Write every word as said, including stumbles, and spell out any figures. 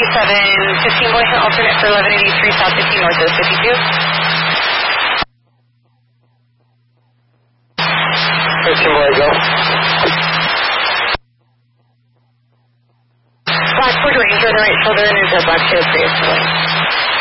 seven, fifteen boy, hit alternate for eleven eighty-three, South fifteen, Northwest fifty-two. fifteen boy, go. Blackboard Ranger, the right shoulder, and there's a black tail for you.